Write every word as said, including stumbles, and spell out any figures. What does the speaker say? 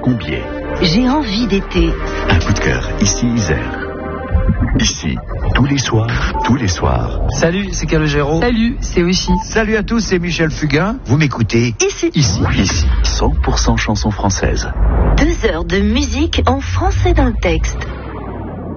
Combier. J'ai envie d'été. Un coup de cœur, ici Isère. Ici, tous les soirs, tous les soirs. Salut, c'est Calogero. Salut, c'est aussi. Salut à tous, c'est Michel Fugain. Vous m'écoutez Ici. Ici. Ici, cent pour cent chansons françaises. Deux heures de musique en français dans le texte.